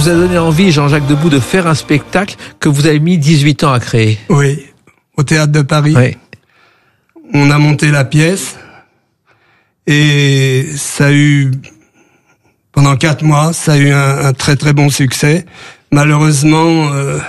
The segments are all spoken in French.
vous a donné envie, Jean-Jacques Debout, de faire un spectacle que vous avez mis 18 ans à créer. Oui, au Théâtre de Paris. Oui. On a monté la pièce et ça a eu, pendant 4 mois, ça a eu un très très bon succès. Malheureusement,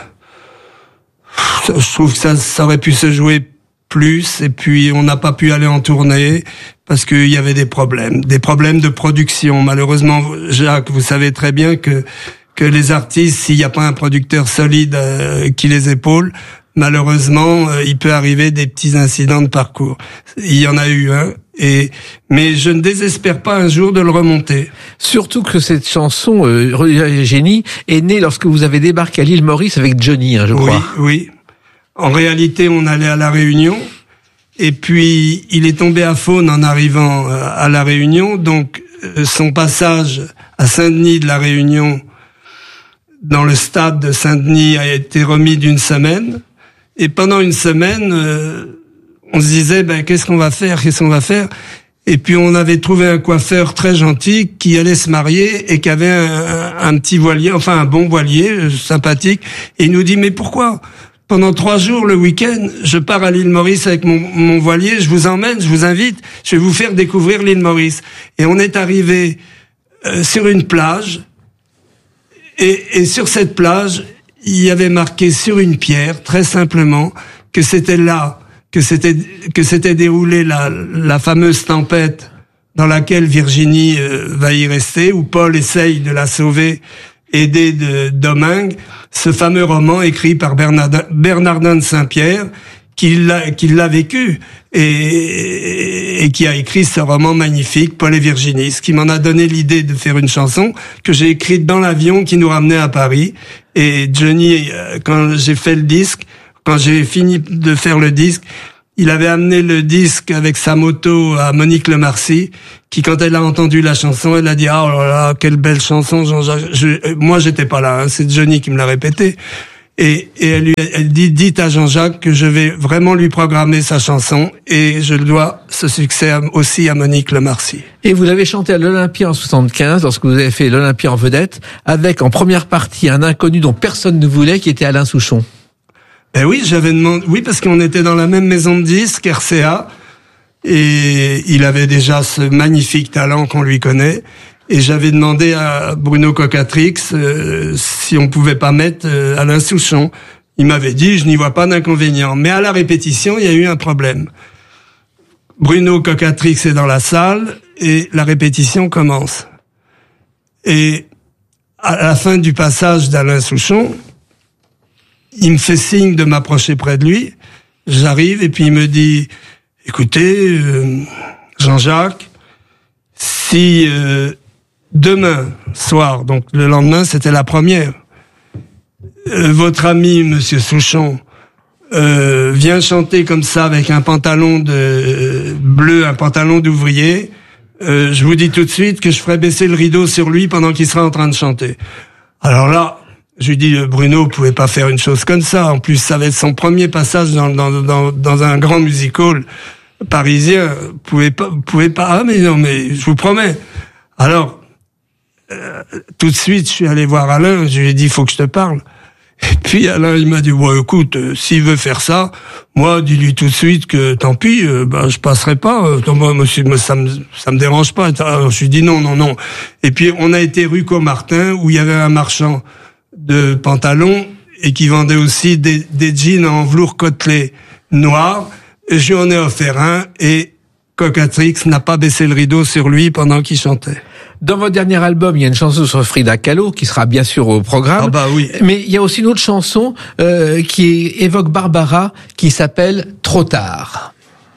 je trouve que ça aurait pu se jouer plus, et puis on n'a pas pu aller en tournée parce qu'il y avait des problèmes de production. Malheureusement, Jacques, vous savez très bien que les artistes, s'il n'y a pas un producteur solide qui les épaule, malheureusement, il peut arriver des petits incidents de parcours. Il y en a eu un. Mais je ne désespère pas un jour de le remonter. Surtout que cette chanson, Génie, est née lorsque vous avez débarqué à l'île Maurice avec Johnny, je crois. Oui. En réalité, on allait à La Réunion, et puis il est tombé à faune en arrivant à La Réunion. Donc, son passage à Saint-Denis de La Réunion, dans le stade de Saint-Denis, a été remis d'1 semaine. Et pendant 1 semaine, on se disait, qu'est-ce qu'on va faire? Et puis on avait trouvé un coiffeur très gentil qui allait se marier et qui avait un petit voilier, enfin un bon voilier, sympathique. Et il nous dit, mais pourquoi? Pendant 3 jours, le week-end, je pars à l'île Maurice avec mon voilier, je vous emmène, je vous invite, je vais vous faire découvrir l'île Maurice. Et on est arrivé sur une plage, et sur cette plage, il y avait marqué sur une pierre, très simplement, que c'était là, que s'était déroulée la fameuse tempête dans laquelle Virginie va y rester, où Paul essaye de la sauver, aidé de Domingue, ce fameux roman écrit par Bernardin de Saint-Pierre, qui l'a vécu et qui a écrit ce roman magnifique, Paul et Virginie, ce qui m'en a donné l'idée de faire une chanson que j'ai écrite dans l'avion qui nous ramenait à Paris. Et Johnny, quand j'ai fait le disque, quand j'ai fini de faire le disque, il avait amené le disque avec sa moto à Monique Lemarcy, qui, quand elle a entendu la chanson, elle a dit « Ah, oh là là, quelle belle chanson, Jean-Jacques ». Moi, j'étais pas là, hein, c'est Johnny qui me l'a répété. Et elle dit « Dites à Jean-Jacques que je vais vraiment lui programmer sa chanson, et je dois ce succès aussi à Monique Lemarcy ». Et vous l'avez chanté à l'Olympia en 75, lorsque vous avez fait l'Olympia en vedette, avec en première partie un inconnu dont personne ne voulait, qui était Alain Souchon. Oui, j'avais demandé, oui, parce qu'on était dans la même maison de disques, RCA, et il avait déjà ce magnifique talent qu'on lui connaît, et j'avais demandé à Bruno Cocatrix si on pouvait pas mettre Alain Souchon. Il m'avait dit, je n'y vois pas d'inconvénient. Mais à la répétition, il y a eu un problème. Bruno Cocatrix est dans la salle, et la répétition commence. Et à la fin du passage d'Alain Souchon, il me fait signe de m'approcher près de lui. J'arrive et puis il me dit « Écoutez, Jean-Jacques, si demain soir, donc le lendemain c'était la première, votre ami Monsieur Souchon vient chanter comme ça avec un pantalon bleu, un pantalon d'ouvrier, je vous dis tout de suite que je ferai baisser le rideau sur lui pendant qu'il sera en train de chanter. » Alors là, je lui dis, Bruno, vous pouvez pas faire une chose comme ça. En plus, ça va être son premier passage dans un grand musical parisien. Vous pouvez pas. Ah, mais non, mais je vous promets. Alors, tout de suite, je suis allé voir Alain. Je lui ai dit, il faut que je te parle. Et puis Alain, il m'a dit, bon, écoute, s'il veut faire ça, moi, dis-lui tout de suite que tant pis, je passerai pas. Moi, ça me dérange pas. Alors, je lui ai dit non. Et puis, on a été rue Caumartin, où il y avait un marchand de pantalons et qui vendait aussi des jeans en velours côtelé noir. Je lui en ai offert un et Cocatrix n'a pas baissé le rideau sur lui pendant qu'il chantait. Dans votre dernier album, il y a une chanson sur Frida Kahlo qui sera bien sûr au programme. Ah bah oui. Mais il y a aussi une autre chanson qui évoque Barbara qui s'appelle Trop tard.